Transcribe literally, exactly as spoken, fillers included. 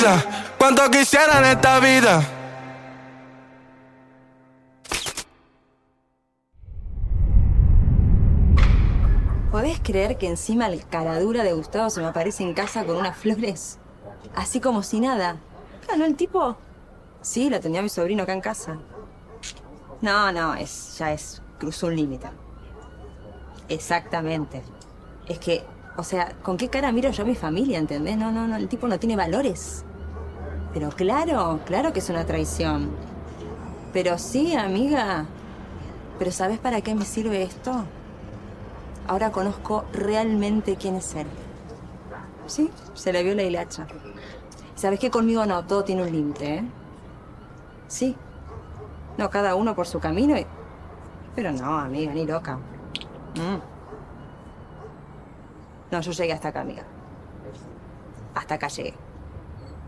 vida. Cuánto quisiera en esta vida. ¿Podés creer que encima el caradura de Gustavo se me aparece en casa con unas flores? Así como si nada. Claro, ¿no? El tipo... Sí, lo atendió a mi sobrino acá en casa. No, no, es, ya es... cruzó un límite. Exactamente. Es que, o sea, ¿con qué cara miro yo a mi familia, entendés? No, no, no, el tipo no tiene valores. Pero claro, claro que es una traición. Pero sí, amiga. ¿Pero sabés para qué me sirve esto? Ahora conozco realmente quién es él. Sí, se le vio la hilacha. ¿Sabés que conmigo no? Todo tiene un límite, ¿eh? Sí. No, cada uno por su camino y... Pero no, amiga, ni loca. Mm. No, yo llegué hasta acá, amiga. Hasta acá llegué.